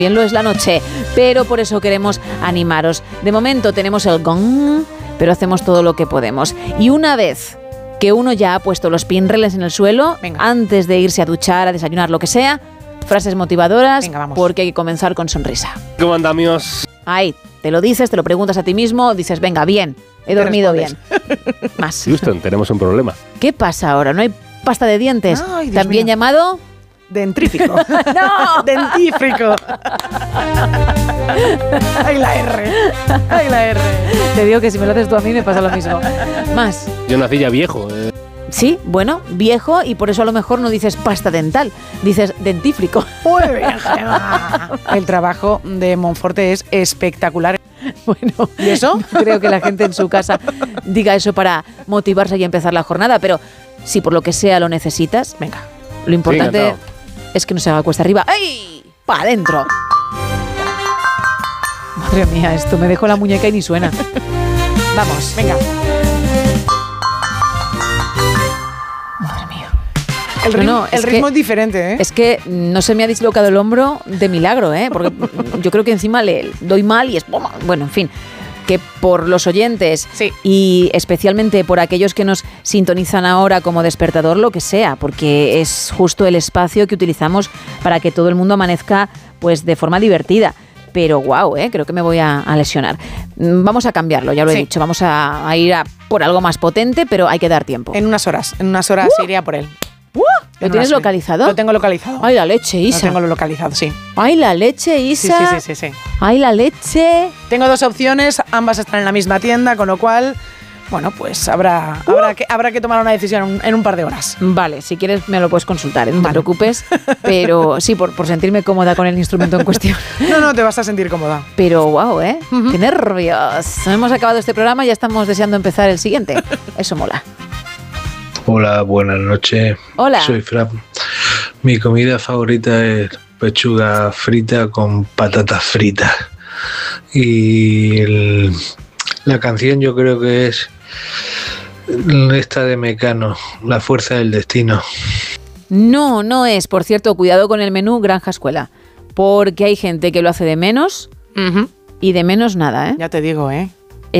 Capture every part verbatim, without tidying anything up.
Bien lo es la noche, pero por eso queremos animaros. De momento tenemos el gong, pero hacemos todo lo que podemos. Y una vez que uno ya ha puesto los pinreles en el suelo, Venga. antes de irse a duchar, a desayunar, lo que sea, frases motivadoras, Venga, porque hay que comenzar con sonrisa. ¿Cómo andamos? Ahí, te lo dices, te lo preguntas a ti mismo, dices, venga, bien, he dormido bien. Más. Houston, tenemos un problema. ¿Qué pasa ahora? ¿No hay pasta de dientes? Ay, También mío. llamado... Dentrífico. ¡No! Dentífrico. ¡Ay, la R! ¡Ay, la R! Te digo que si me lo haces tú a mí me pasa lo mismo. Más. Yo nací ya viejo. Eh. Sí, bueno, viejo, y por eso a lo mejor no dices pasta dental, dices dentífrico. Muy bien, Gemma. El trabajo de Monforte es espectacular. Bueno, ¿y eso? Creo que la gente en su casa diga eso para motivarse y empezar la jornada, pero si por lo que sea lo necesitas, venga, lo importante... Sí, es que no se haga cuesta arriba. ¡Ay! ¡Para adentro! Madre mía, esto me dejo la muñeca y ni suena. Vamos, venga. Madre mía. El ritmo, no, no, el ritmo que, es diferente, ¿eh? Es que no se me ha dislocado el hombro de milagro, ¿eh? Porque yo creo que encima le doy mal y es... Bueno, en fin... que por los oyentes sí. y especialmente por aquellos que nos sintonizan ahora como despertador, lo que sea, porque es justo el espacio que utilizamos para que todo el mundo amanezca pues de forma divertida. Pero guau, ¿eh? Creo que me voy a, a lesionar. Vamos a cambiarlo, ya lo he sí. dicho, vamos a, a ir a por algo más potente, pero hay que dar tiempo. En unas horas, en unas horas uh. iría por él. Uh. ¿Lo tienes serie. localizado? Lo tengo localizado. ¡Ay, la leche, Isa! Lo tengo localizado, sí. ¡Ay, la leche, Isa! Sí, sí, sí, sí, sí. ¡Ay, la leche! Tengo dos opciones, ambas están en la misma tienda, con lo cual, bueno, pues habrá, uh. habrá, que, habrá que tomar una decisión en un par de horas. Vale, si quieres me lo puedes consultar, ¿eh? No vale. te preocupes, pero sí, por, por sentirme cómoda con el instrumento en cuestión. No, no, te vas a sentir cómoda. Pero wow, ¿eh? Uh-huh. ¡Qué nervios! Hemos acabado este programa y ya estamos deseando empezar el siguiente. Eso mola. Hola, buenas noches. Hola. Soy Fran. Mi comida favorita es pechuga frita con patatas fritas. Y el, la canción yo creo que es esta de Mecano, La fuerza del destino. No, no es. Por cierto, cuidado con el menú Granja Escuela, porque hay gente que lo hace de menos uh-huh. y de menos nada, ¿eh? Ya te digo, ¿eh?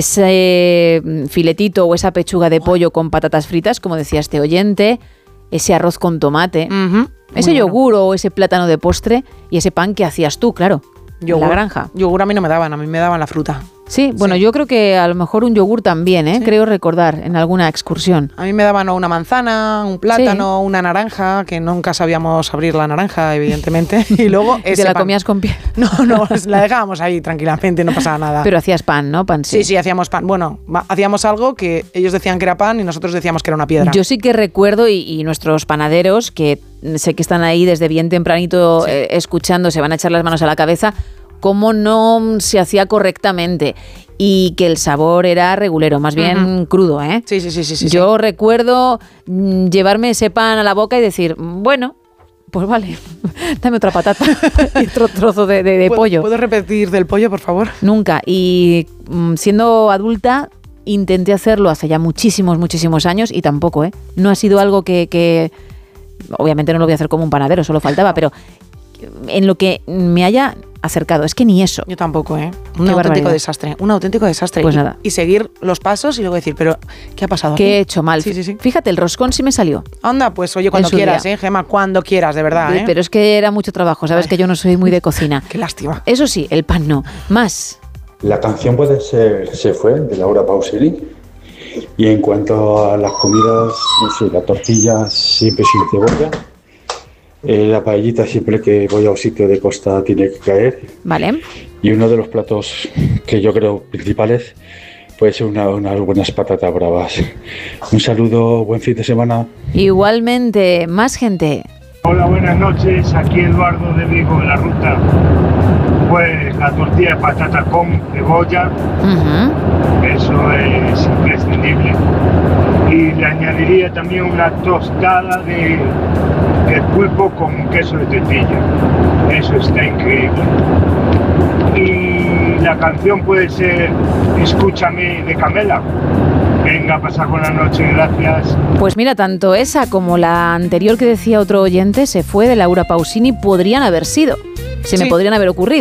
Ese filetito o esa pechuga de pollo con patatas fritas, como decía este oyente, ese arroz con tomate, uh-huh. ese yogur bueno. o ese plátano de postre y ese pan que hacías tú, claro, yogur, en la granja. Yogur a mí no me daban, a mí me daban la fruta. Sí, bueno, sí. yo creo que a lo mejor un yogur también, ¿eh? Sí. Creo recordar en alguna excursión. A mí me daban una manzana, un plátano, sí. una naranja, que nunca sabíamos abrir la naranja, evidentemente, y luego ese ¿Te la pan. comías con piel? No, no, la dejábamos ahí tranquilamente, no pasaba nada. Pero hacías pan, ¿no? Pan, sí. Sí, sí, hacíamos pan. Bueno, hacíamos algo que ellos decían que era pan y nosotros decíamos que era una piedra. Yo sí que recuerdo, y, y nuestros panaderos, que sé que están ahí desde bien tempranito sí. eh, escuchando, se van a echar las manos a la cabeza, cómo no se hacía correctamente y que el sabor era regulero, más bien uh-huh. crudo, ¿eh? Sí, sí, sí, sí, sí. Yo sí. recuerdo mm, llevarme ese pan a la boca y decir, bueno, pues vale, dame otra patata y otro trozo de, de, de ¿Puedo, pollo. ¿Puedo repetir del pollo, por favor? Nunca. Y mm, siendo adulta intenté hacerlo hace ya muchísimos, muchísimos años y tampoco, ¿eh? No ha sido algo que, que obviamente no lo voy a hacer como un panadero, solo faltaba, pero en lo que me haya acercado, es que ni eso. Yo tampoco, ¿eh? Un auténtico barbaridad. desastre, un auténtico desastre. Pues y, nada. Y seguir los pasos y luego decir, pero ¿qué ha pasado ¿Qué aquí? he hecho mal? Sí, sí, sí. Fíjate, el roscón sí me salió. Anda, pues oye, cuando quieras, día. ¿eh, Gemma? Cuando quieras, de verdad, ¿eh? Pero es que era mucho trabajo, sabes Ay. que yo no soy muy de cocina. Qué lástima. Eso sí, el pan no. Más. La canción puede ser Se fue, de Laura Pausini. Y en cuanto a las comidas, no sé, la tortilla siempre sin cebolla. Eh, la paellita siempre que voy a un sitio de costa tiene que caer. Vale. Y uno de los platos que yo creo principales puede ser una, unas buenas patatas bravas. Un saludo, buen fin de semana. Igualmente, más gente. Hola, buenas noches. Aquí Eduardo de Vigo, de la Ruta. Pues la tortilla de patata con cebolla, uh-huh. eso es imprescindible. Y le añadiría también una tostada de, de pulpo con queso de tetilla. Eso está increíble. Y la canción puede ser Escúchame de Camela. Venga, a pasar buena noche, gracias. Pues mira, tanto esa como la anterior que decía otro oyente, Se fue, de Laura Pausini, podrían haber sido. se Sí. me podrían haber ocurrido.